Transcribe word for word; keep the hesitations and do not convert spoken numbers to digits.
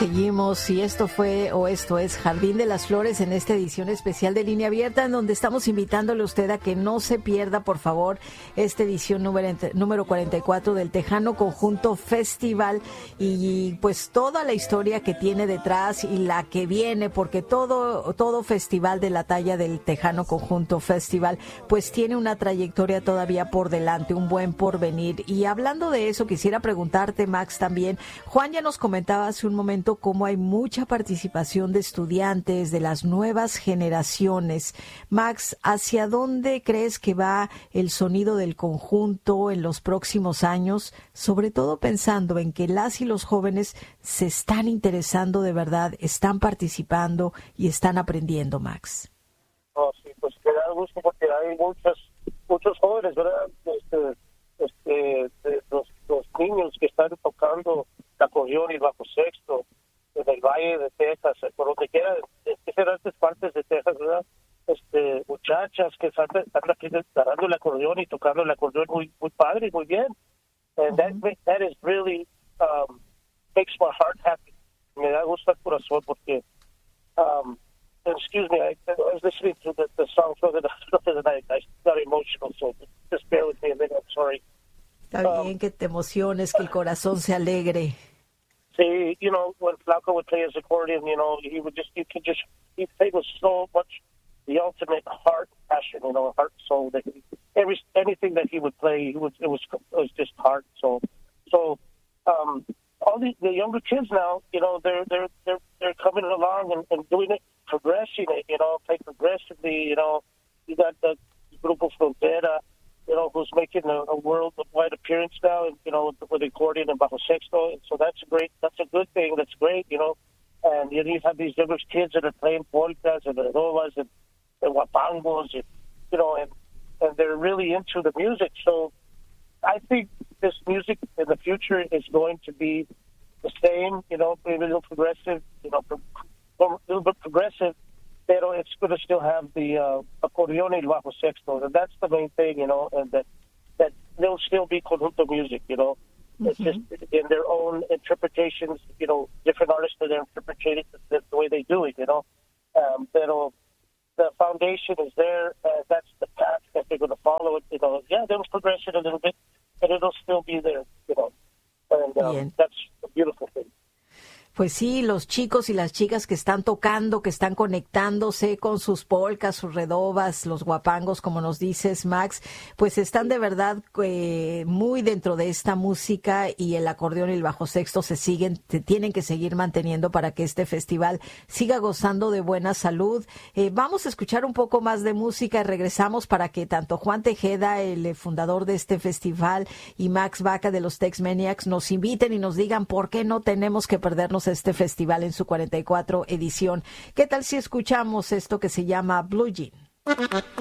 seguimos y esto fue o esto es Jardín de las Flores en esta edición especial de Línea Abierta, en donde estamos invitándole a usted a que no se pierda, por favor, esta edición número, número cuarenta y cuatro del Tejano Conjunto Festival y pues toda la historia que tiene detrás y la que viene, porque todo, todo festival de la talla del Tejano Conjunto Festival pues tiene una trayectoria todavía por delante, un buen porvenir. Y hablando de eso, quisiera preguntarte, Max, también, Juan ya nos comentaba hace un momento cómo hay mucha participación de estudiantes, de las nuevas generaciones. Max, ¿hacia dónde crees que va el sonido del conjunto en los próximos años? Sobre todo pensando en que las y los jóvenes se están interesando de verdad, están participando y están aprendiendo, Max. Oh, sí, pues me da gusto porque hay muchos, muchos jóvenes, ¿verdad? Este, este, de los, los niños que están tocando el acordeón y el bajo sexto en el Valle de Texas, por donde quiera, en diferentes partes de Texas, ¿verdad? Este, muchachas que están, están aquí agarrando el acordeón y tocando el acordeón muy, muy padre y muy bien. And that, that is really um, makes my heart happy. Me da gusto al corazón porque, um, excuse me, I, I was listening to the, the song for the, for the night. I got emotional, so just bear with me a minute. I'm sorry. Está bien um, que te emociones, que el corazón se alegre. See, you know, when Flaco would play his accordion, you know, he would just, you could just, he played with so much, the ultimate heart passion, you know, heart soul. That he, every anything that he would play, he was it was it was just heart soul. So, um, all the, the younger kids now, you know, they're they're they're they're coming along and, and doing it, progressing it, you know, play progressively. You know, you got the Grupo Frontera, you know, who's making a, a worldwide appearance now, you know, with accordion and bajo sexto. And so that's a great, that's a good thing. That's great, you know. And you, know, you have these younger kids that are playing polkas and redobas and, and guapangos, and, you know, and, and they're really into the music. So I think this music in the future is going to be the same, you know, maybe a little progressive, you know, a little bit progressive, pero it's going to still have the uh, accordion y bajo sexto, and that's the main thing, you know, and that that they'll still be conjunto music, you know. Mm-hmm. It's just in their own interpretations, you know, different artists are interpreting it the, the way they do it, you know. Um, pero the foundation is there, uh, that's the path that they're going to follow it, you know. Yeah, they'll progress it a little bit, but it'll still be there, you know. And um, that's a beautiful thing. Pues sí, los chicos y las chicas que están tocando, que están conectándose con sus polcas, sus redobas, los guapangos, como nos dices, Max, pues están de verdad eh, muy dentro de esta música y el acordeón y el bajo sexto se siguen, se tienen que seguir manteniendo para que este festival siga gozando de buena salud. Eh, vamos a escuchar un poco más de música y regresamos para que tanto Juan Tejeda, el fundador de este festival, y Max Baca de los Tex Maniacs nos inviten y nos digan por qué no tenemos que perdernos este festival en su cuarenta y cuatro edición. ¿Qué tal si escuchamos esto que se llama Blue Jean?